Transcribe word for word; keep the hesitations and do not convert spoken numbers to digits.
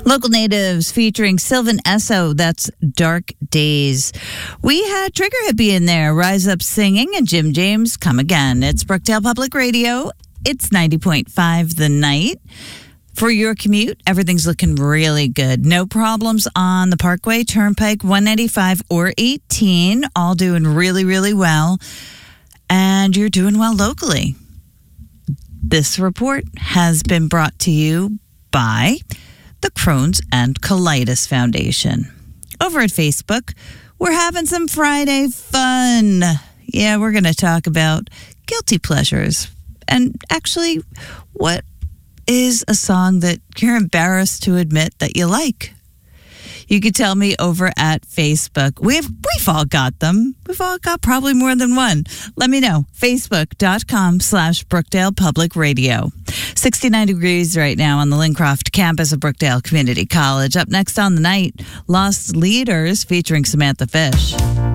Local Natives featuring Sylvan Esso, that's Dark Days. We had Trigger Hippie in there, Rise Up Singing, and Jim James, Come Again. It's Brookdale Public Radio. It's ninety point five The Night. For your commute, everything's looking really good. No problems on the Parkway, Turnpike, one ninety-five or eighteen. All doing really, really well. And you're doing well locally. This report has been brought to you by the Crohn's and Colitis Foundation. Over at Facebook, we're having some Friday fun. Yeah, we're going to talk about guilty pleasures. And actually, what is a song that you're embarrassed to admit that you like? You could tell me over at Facebook. We've we've all got them. We've all got probably more than one. Let me know. Facebook.com slash Brookdale Public Radio. sixty-nine degrees right now on the Lincroft campus of Brookdale Community College. Up next on the night, Lost Leaders featuring Samantha Fish.